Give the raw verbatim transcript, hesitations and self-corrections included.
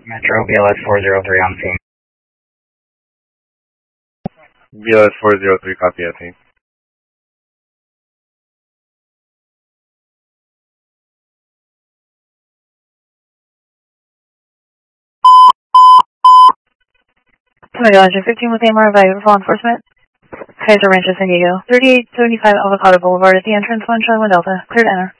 Metro, B L S four zero three on scene. B L S four zero three, copy, I think. Tommy fifteen with A M R by law enforcement. Kaiser Rancho, San Diego. thirty-eight seventy-five Avocado Boulevard at the entrance, one Charlie one Delta. Clear to enter.